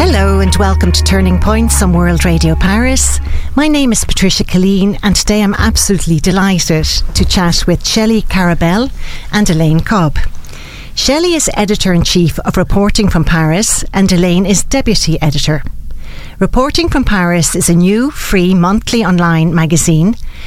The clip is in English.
Hello and welcome to Turning Points on World Radio Paris. My name is Patricia Killeen and today I'm absolutely delighted to chat with Shelley Carabell and Elaine Cobb. Shelley is Editor-in-Chief of Reporting from Paris and Elaine is Deputy Editor. Reporting from Paris is a new, free, monthly online magazine